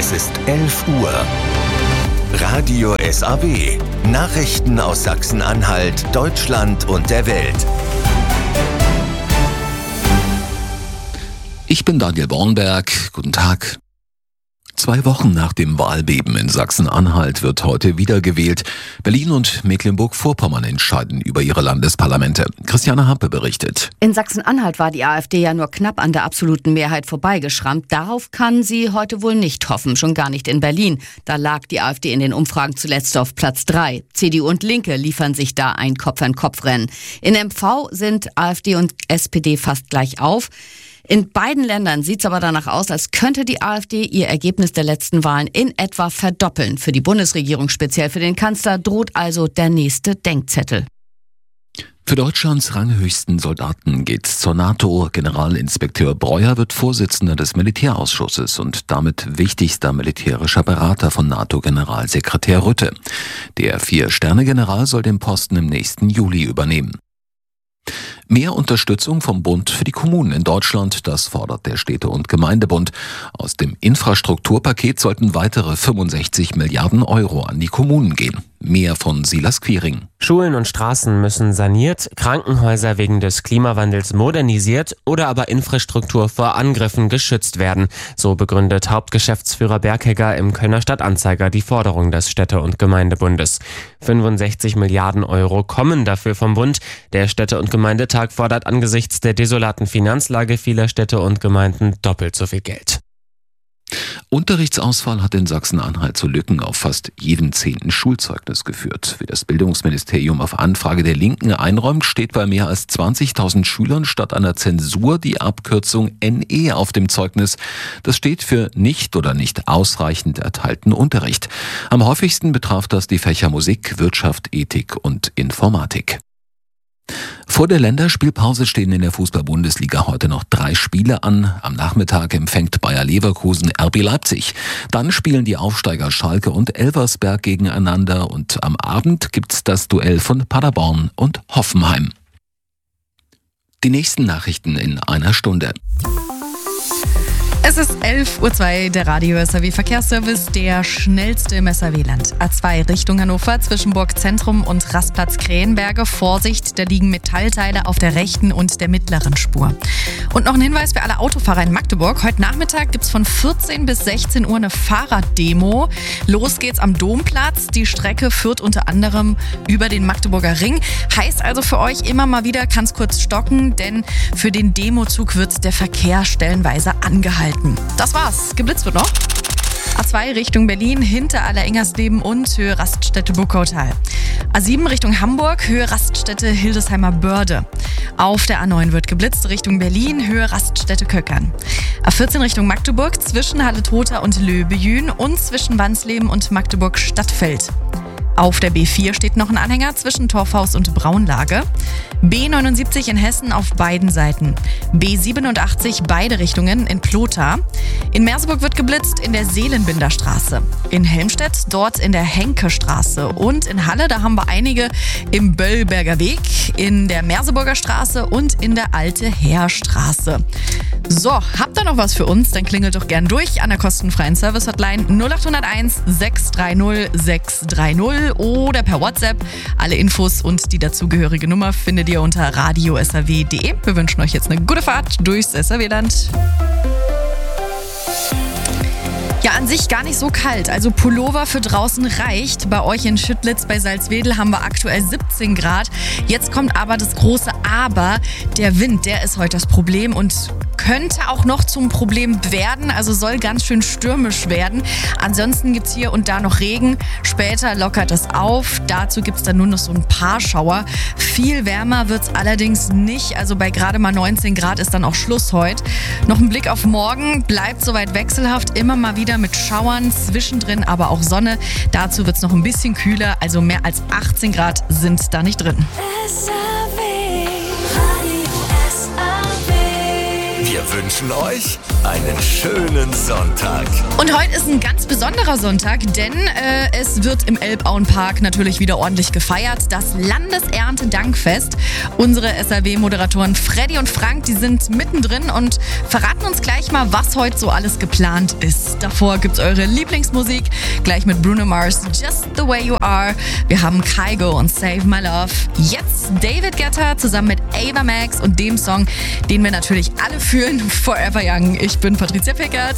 Es ist 11 Uhr. Radio SAW. Nachrichten aus Sachsen-Anhalt, Deutschland und der Welt. Ich bin Daniel Bornberg. Guten Tag. 2 Wochen nach dem Wahlbeben in Sachsen-Anhalt wird heute wiedergewählt. Berlin und Mecklenburg-Vorpommern entscheiden über ihre Landesparlamente. Christiane Hampe berichtet. In Sachsen-Anhalt war die AfD ja nur knapp an der absoluten Mehrheit vorbeigeschrammt. Darauf kann sie heute wohl nicht hoffen, schon gar nicht in Berlin. Da lag die AfD in den Umfragen zuletzt auf Platz 3. CDU und Linke liefern sich da ein Kopf-an-Kopf-Rennen. In MV sind AfD und SPD fast gleich auf. In beiden Ländern sieht es aber danach aus, als könnte die AfD ihr Ergebnis der letzten Wahlen in etwa verdoppeln. Für die Bundesregierung, speziell für den Kanzler, droht also der nächste Denkzettel. Für Deutschlands ranghöchsten Soldaten geht's zur NATO. Generalinspekteur Breuer wird Vorsitzender des Militärausschusses und damit wichtigster militärischer Berater von NATO-Generalsekretär Rutte. Der 4-Sterne-General soll den Posten im nächsten Juli übernehmen. Mehr Unterstützung vom Bund für die Kommunen in Deutschland, das fordert der Städte- und Gemeindebund. Aus dem Infrastrukturpaket sollten weitere 65 Milliarden Euro an die Kommunen gehen. Mehr von Silas Quiring. Schulen und Straßen müssen saniert, Krankenhäuser wegen des Klimawandels modernisiert oder aber Infrastruktur vor Angriffen geschützt werden. So begründet Hauptgeschäftsführer Berghegger im Kölner Stadtanzeiger die Forderung des Städte- und Gemeindebundes. 65 Milliarden Euro kommen dafür vom Bund. Der Städte- und Gemeindetag fordert angesichts der desolaten Finanzlage vieler Städte und Gemeinden doppelt so viel Geld. Unterrichtsausfall hat in Sachsen-Anhalt zu Lücken auf fast jedem 10. Schulzeugnis geführt. Wie das Bildungsministerium auf Anfrage der Linken einräumt, steht bei mehr als 20.000 Schülern statt einer Zensur die Abkürzung NE auf dem Zeugnis. Das steht für nicht oder nicht ausreichend erteilten Unterricht. Am häufigsten betraf das die Fächer Musik, Wirtschaft, Ethik und Informatik. Vor der Länderspielpause stehen in der Fußball-Bundesliga heute noch 3 Spiele an. Am Nachmittag empfängt Bayer Leverkusen RB Leipzig. Dann spielen die Aufsteiger Schalke und Elversberg gegeneinander. Und am Abend gibt's das Duell von Paderborn und Hoffenheim. Die nächsten Nachrichten in einer Stunde. Es ist 11.02 Uhr, der Radio SAW Verkehrsservice, der schnellste im SAW-Land. A2 Richtung Hannover zwischen Burg Zentrum und Rastplatz Krähenberge. Vorsicht, da liegen Metallteile auf der rechten und der mittleren Spur. Und noch ein Hinweis für alle Autofahrer in Magdeburg. Heute Nachmittag gibt es von 14 bis 16 Uhr eine Fahrraddemo. Los geht's am Domplatz. Die Strecke führt unter anderem über den Magdeburger Ring. Heißt also für euch immer mal wieder, kann es kurz stocken, denn für den Demozug wird der Verkehr stellenweise angehalten. Das war's. Geblitzt wird noch. A2 Richtung Berlin, hinter Allerengersleben und Höhe Raststätte Burgautal. A7 Richtung Hamburg, Höhe Raststätte Hildesheimer Börde. Auf der A9 wird geblitzt Richtung Berlin, Höhe Raststätte Köckern. A14 Richtung Magdeburg, zwischen Halle-Tota und Löbejün und zwischen Wansleben und Magdeburg-Stadtfeld. Auf der B4 steht noch ein Anhänger zwischen Torfhaus und Braunlage. B79 in Hessen auf beiden Seiten. B87 beide Richtungen in Plotha. In Merseburg wird geblitzt in der Seelenbinderstraße. In Helmstedt dort in der Henkestraße. Und in Halle, da haben wir einige im Böllberger Weg, in der Merseburger Straße und in der Alte Heerstraße. So, habt ihr noch was für uns? Dann klingelt doch gern durch an der kostenfreien Service-Hotline 0801 630 630 oder per WhatsApp. Alle Infos und die dazugehörige Nummer findet ihr unter radiosaw.de. Wir wünschen euch jetzt eine gute Fahrt durchs SAW-Land. Ja, an sich gar nicht so kalt. Also Pullover für draußen reicht. Bei euch in Schüttlitz bei Salzwedel haben wir aktuell 17 Grad. Jetzt kommt aber das große Aber. Der Wind, der ist heute das Problem und könnte auch noch zum Problem werden. Also soll ganz schön stürmisch werden. Ansonsten gibt es hier und da noch Regen. Später lockert es auf. Dazu gibt es dann nur noch so ein paar Schauer. Viel wärmer wird es allerdings nicht. Also bei gerade mal 19 Grad ist dann auch Schluss heute. Noch ein Blick auf morgen. Bleibt soweit wechselhaft. Immer mal wieder mit Schauern. Zwischendrin aber auch Sonne. Dazu wird es noch ein bisschen kühler. Also mehr als 18 Grad sind da nicht drin. Wir wünschen euch einen schönen Sonntag. Und heute ist ein ganz besonderer Sonntag, denn es wird im Elbauenpark natürlich wieder ordentlich gefeiert. Das Landeserntedankfest. Unsere SAW-Moderatoren Freddy und Frank, die sind mittendrin und verraten uns gleich mal, was heute so alles geplant ist. Davor gibt's eure Lieblingsmusik, gleich mit Bruno Mars, Just the Way You Are. Wir haben Kygo und Save My Love. Jetzt David Guetta zusammen mit Ava Max und dem Song, den wir natürlich alle fühlen, Forever Young. Ich bin Patricia Pickert.